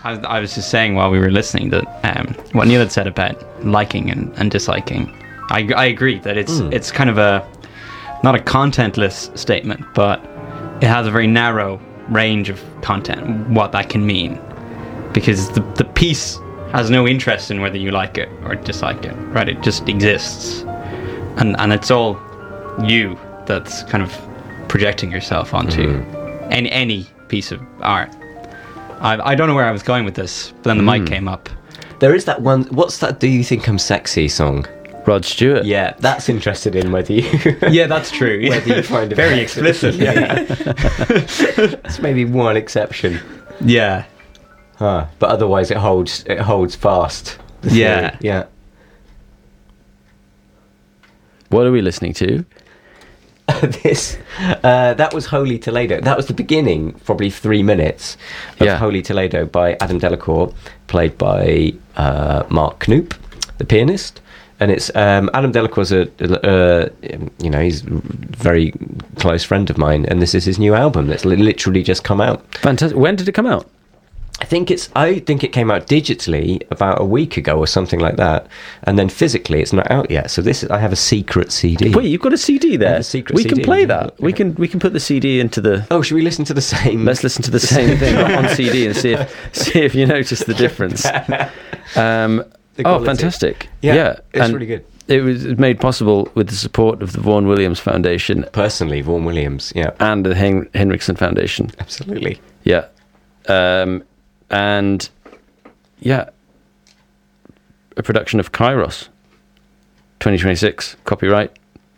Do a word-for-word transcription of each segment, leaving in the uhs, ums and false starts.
I was, I was just saying while we were listening that um, what Neil had said about liking and, and disliking, I, I agree that it's mm. it's kind of a, not a contentless statement, but it has a very narrow range of content, what that can mean. Because the, the piece has no interest in whether you like it or dislike it, right? It just exists. And and it's all you that's kind of projecting yourself onto mm. any, any piece of art. I, I don't know where I was going with this, but then the mm. mic came up. There is that one, what's that Do You Think I'm Sexy song? Rod Stewart. Yeah, that's interested in whether you... yeah, that's true. Whether you find it very explicit. Yeah. That's maybe one exception. Yeah. Huh. But otherwise it holds it holds fast. Yeah. Yeah. What are we listening to? this uh, that was Holy Toledo. That was the beginning, probably three minutes of yeah. Holy Toledo by Adam Delacour, played by uh, Mark Knoop, the pianist. And it's um, Adam Delacour's a, uh, you know, he's a very close friend of mine, and this is his new album that's li- literally just come out. Fantastic. When did it come out? I think it's. I think it came out digitally about a week ago or something like that, and then physically it's not out yet. So this, is, I have a secret C D. Wait, you've got a C D there. A secret we C D. can play that. Yeah. We can. We can put the C D into the. Oh, should we listen to the same? Let's listen to the same thing on C D and see if see if you notice the difference. Um, oh, fantastic! Yeah, yeah. it's and really good. It was made possible with the support of the Vaughan Williams Foundation. Personally, Vaughan Williams, yeah, and the Hen- Henriksen Foundation. Absolutely. Yeah. Um, and yeah, a production of Kairos, twenty twenty-six, copyright.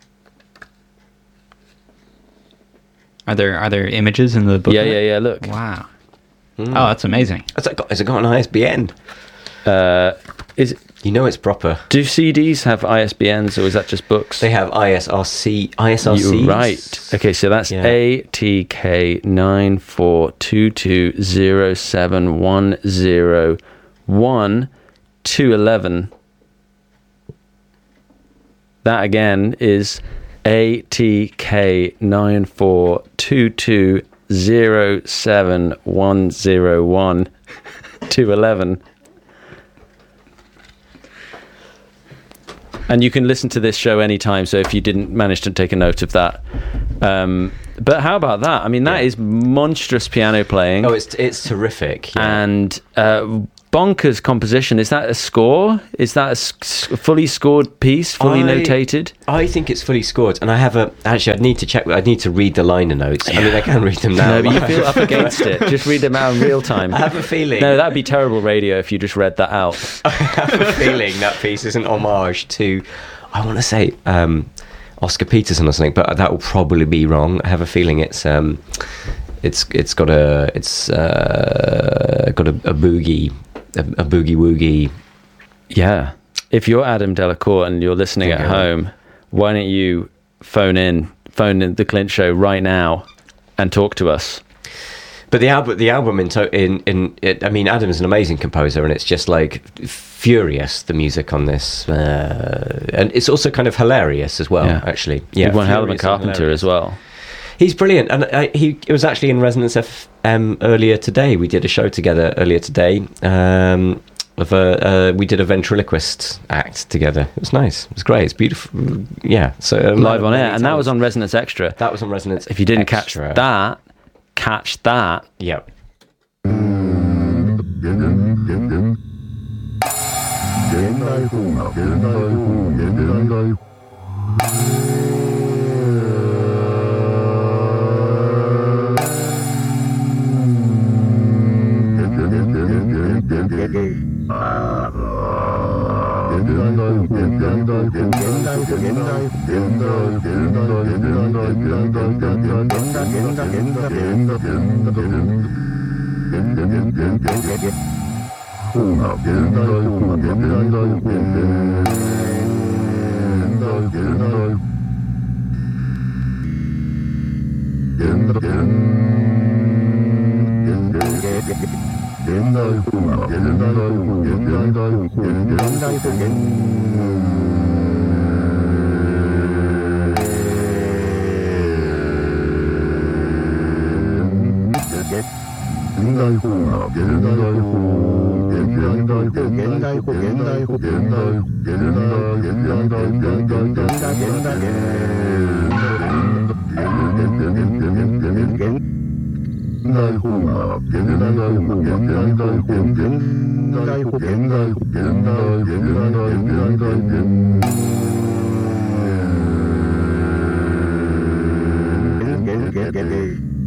Are there are there images in the book? Yeah, yeah, yeah. Look. Wow. Mm. Oh, that's amazing. Has it got, has it got an I S B N? Uh, is it, you know it's proper. Do C Ds have I S B Ns or is that just books? They have I S R C, I S R Cs. You're right. Okay, so that's yeah. A T K nine four two two zero seven one zero one two eleven. That again is A T K nine four two two zero seven one zero one two eleven. And you can listen to this show anytime, so if you didn't manage to take a note of that. Um, but how about that? I mean, that yeah. is monstrous piano playing. Oh, it's it's terrific. Yeah. And uh, bonkers composition. Is that a score? Is that a s- fully scored piece, fully I, notated? I think it's fully scored. And I have a... Actually, I'd need to check. I'd need to read the liner notes. Yeah. I mean, I can read them now. No, but you feel up against it. Just read them out in real time. I have a feeling... No, that'd be terrible radio if you just read that out. I have a feeling that piece is an homage to... I want to say... Um, Oscar Peterson or something, but that will probably be wrong. I have a feeling it's um, it's it's got a it's uh, got a, a boogie a, a boogie woogie. Yeah. If you're Adam Delacour and you're listening at home, why don't you phone in phone in the Clint Show right now and talk to us? But the album, the album in, to, in, in it, I mean, Adam's an amazing composer, and it's just like furious, the music on this, uh, and it's also kind of hilarious as well. Yeah. Actually, yeah, one hell of a Carpenter as well. He's brilliant, and I, he it was actually in Resonance F M earlier today. We did a show together earlier today. Um, of a uh, we did a ventriloquist act together. It was nice. It was great. It's beautiful. Yeah, so um, live on air, and that was on Resonance Extra. That was on Resonance. If you didn't Extra. catch that. Catch that. Yep. Get, get, get, get.